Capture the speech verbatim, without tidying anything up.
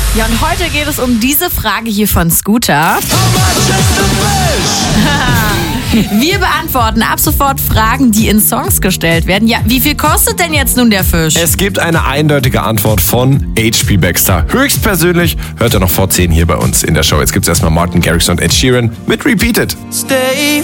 Ja, und heute geht es um diese Frage hier von Scooter. Wir beantworten ab sofort Fragen, die in Songs gestellt werden. Ja, wie viel kostet denn jetzt nun der Fisch? Es gibt eine eindeutige Antwort von H P Baxter. Höchstpersönlich hört er noch vor zehn hier bei uns in der Show. Jetzt gibt es erstmal Martin Garrix und Ed Sheeran mit Repeated. Stay